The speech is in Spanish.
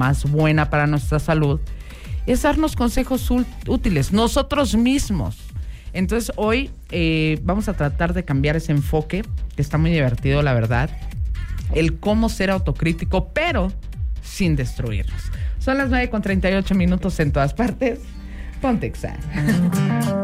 más buena para nuestra salud, es darnos consejos útiles, nosotros mismos. Entonces hoy vamos a tratar de cambiar ese enfoque, que está muy divertido, la verdad, el cómo ser autocrítico, pero sin destruirnos. Son las 9:38 en todas partes. Ponte Exa.